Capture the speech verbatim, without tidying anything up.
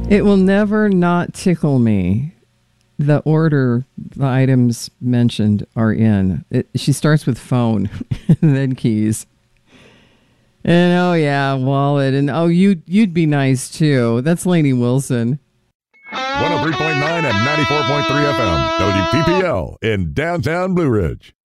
It will never not tickle me. The order the items mentioned are in. It, she starts with phone and then keys. And oh yeah, wallet. And oh, you'd, you'd be nice too. That's Lainey Wilson. one oh three point nine and ninety-four point three F M, W P P L in downtown Blue Ridge.